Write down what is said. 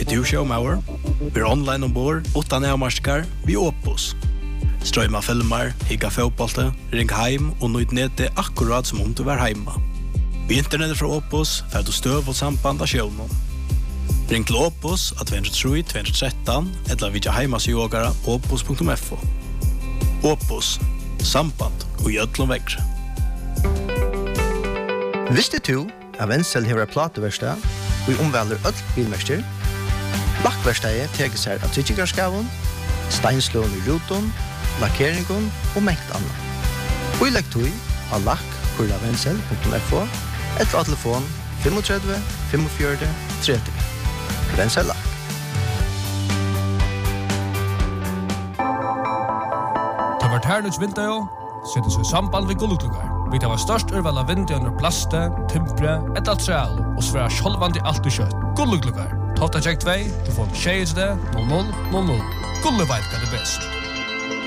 du showmauer? Vi online ombord, utan avmarskar, vi Opus. Strøyma filmer, higga fotbollte, ring heim og nøyd nede akkurat som om du var heima. Vi internettet fra Opus får du støv og samband av sjøvnen. Ring til Opus av 203-213 eller vidja heimasjågara opus.fo. Opus, samband og gjødlom vekkre. Visste du at Wenzel hever plateverstad og omvelder ødel bilmester? Lakkverstadet teker seg av tryggegarskaven, steinslån i ruton, lakkeringen og mengt annet. Og i lekktøy av lakk.wenzel.fo eller av telefon 35 45 30. Wenzel Lakk. Det var Ternus vinter, settes i samband ved gullutlugar. Vi tar størst urval av vinter under plaste, timpre, et altreal og svære sjolvandi alt i kjøtt. Gullutlugar. Tofta check 2, telefon 6 00 00. Gulleveit er det best.